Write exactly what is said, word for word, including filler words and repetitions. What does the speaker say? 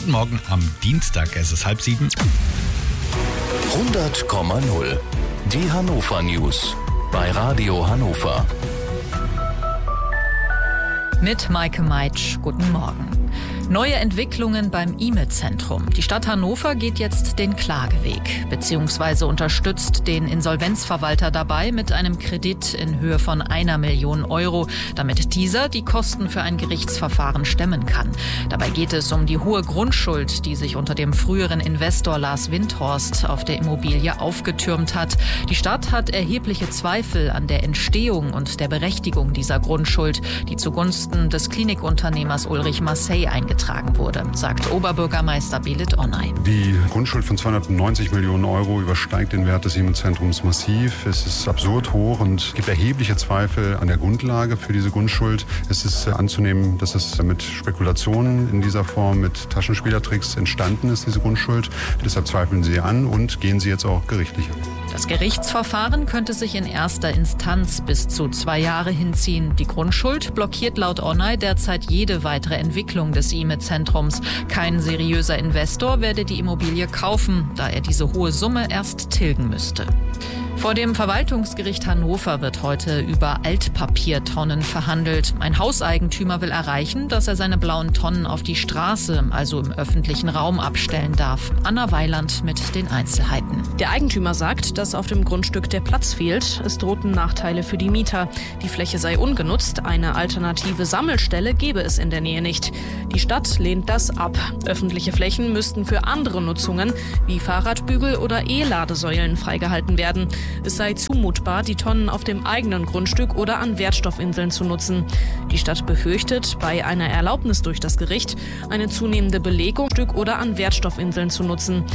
Guten Morgen am Dienstag, es ist halb sieben. hundert Komma null. Die Hannover News bei Radio Hannover. Mit Maike Meitsch, guten Morgen. Neue Entwicklungen beim I M E-Zentrum. Die Stadt Hannover geht jetzt den Klageweg, beziehungsweise unterstützt den Insolvenzverwalter dabei mit einem Kredit in Höhe von einer Million Euro, damit dieser die Kosten für ein Gerichtsverfahren stemmen kann. Dabei geht es um die hohe Grundschuld, die sich unter dem früheren Investor Lars Windhorst auf der Immobilie aufgetürmt hat. Die Stadt hat erhebliche Zweifel an der Entstehung und der Berechtigung dieser Grundschuld, die zugunsten des Klinikunternehmers Ulrich Massey eingetragen wurde, sagt Oberbürgermeister Belit Onay. Die Grundschuld von zweihundertneunzig Millionen Euro übersteigt den Wert des I M E-Zentrums massiv. Es ist absurd hoch und es gibt erhebliche Zweifel an der Grundlage für diese Grundschuld. Es ist anzunehmen, dass es mit Spekulationen in dieser Form, mit Taschenspielertricks entstanden ist, diese Grundschuld. Deshalb zweifeln sie an und gehen sie jetzt auch gerichtlich an. Das Gerichtsverfahren könnte sich in erster Instanz bis zu zwei Jahre hinziehen. Die Grundschuld blockiert laut Onay derzeit jede weitere Entwicklung des I M E-Zentrums. Kein seriöser Investor werde die Immobilie kaufen, da er diese hohe Summe erst tilgen müsste. Vor dem Verwaltungsgericht Hannover wird heute über Altpapiertonnen verhandelt. Ein Hauseigentümer will erreichen, dass er seine blauen Tonnen auf die Straße, also im öffentlichen Raum, abstellen darf. Anna Weiland mit den Einzelheiten. Der Eigentümer sagt, dass auf dem Grundstück der Platz fehlt. Es drohten Nachteile für die Mieter. Die Fläche sei ungenutzt. Eine alternative Sammelstelle gebe es in der Nähe nicht. Die Stadt lehnt das ab. Öffentliche Flächen müssten für andere Nutzungen wie Fahrradbügel oder E-Ladesäulen freigehalten werden. Es sei zumutbar, die Tonnen auf dem eigenen Grundstück oder an Wertstoffinseln zu nutzen. Die Stadt befürchtet, bei einer Erlaubnis durch das Gericht eine zunehmende Belegung oder an Wertstoffinseln zu nutzen.